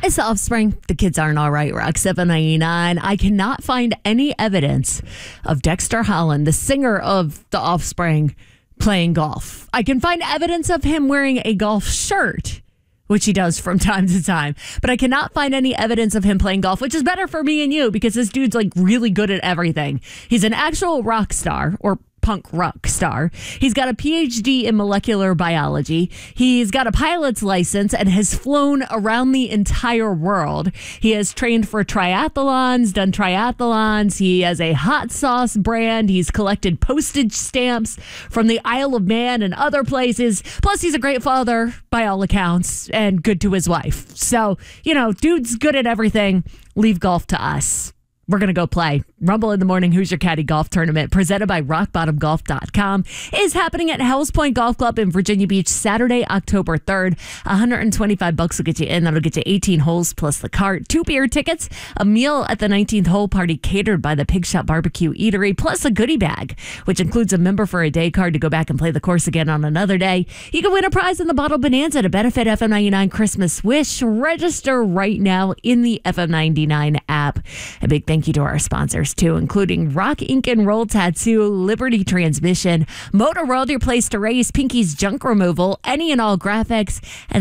It's The Offspring. The kids aren't all right. Rock 799. I cannot find any evidence of Dexter Holland, the singer of The Offspring, playing golf. I can find evidence of him wearing a golf shirt, which he does from time to time. But I cannot find any evidence of him playing golf, which is better for me and you because this dude's like really good at everything. He's an actual rock star, or punk rock star. He's got a PhD in molecular biology. He's got a pilot's license and has flown around the entire world. He has trained for triathlons, done triathlons. He has a hot sauce brand. He's collected postage stamps from the Isle of Man and other places. Plus, he's a great father by all accounts and good to his wife. So, dude's good at everything. Leave golf to us. We're going to go play. Rumble in the Morning Who's Your Caddy Golf Tournament, presented by RockBottomGolf.com, is happening at Hell's Point Golf Club in Virginia Beach, Saturday, October 3rd. $125 will get you in. That'll get you 18 holes plus the cart, 2 beer tickets, a meal at the 19th hole party catered by the Pig Shop Barbecue Eatery, plus a goodie bag, which includes a member for a day card to go back and play the course again on another day. You can win a prize in the Bottle Bonanza to benefit FM99 Christmas Wish. Register right now in the FM99 app. A big thank you to our sponsors, too, including Rock Ink and Roll Tattoo, Liberty Transmission, Motor World, your place to race, Pinky's Junk Removal, Any and All Graphics, and